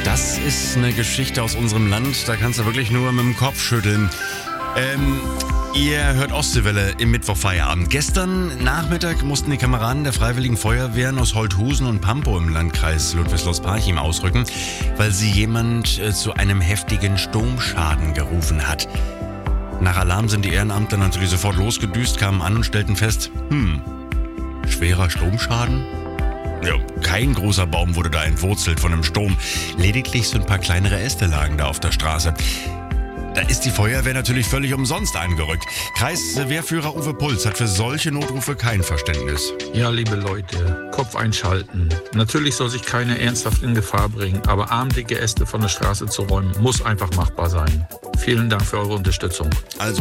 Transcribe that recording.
Das ist eine Geschichte aus unserem Land, da kannst du wirklich nur mit dem Kopf schütteln. Ihr hört Ostseewelle im Mittwochfeierabend. Gestern Nachmittag mussten die Kameraden der Freiwilligen Feuerwehren aus Holthusen und Pampow im Landkreis Ludwigslust-Parchim ausrücken, weil sie jemand zu einem heftigen Sturmschaden gerufen hat. Nach Alarm sind die Ehrenamtler natürlich sofort losgedüst, kamen an und stellten fest, schwerer Sturmschaden? Ja, kein großer Baum wurde da entwurzelt von einem Sturm. Lediglich so ein paar kleinere Äste lagen da auf der Straße. Da ist die Feuerwehr natürlich völlig umsonst angerückt. Kreiswehrführer Uwe Puls hat für solche Notrufe kein Verständnis. Ja, liebe Leute, Kopf einschalten. Natürlich soll sich keiner ernsthaft in Gefahr bringen, aber armdicke Äste von der Straße zu räumen, muss einfach machbar sein. Vielen Dank für eure Unterstützung. Also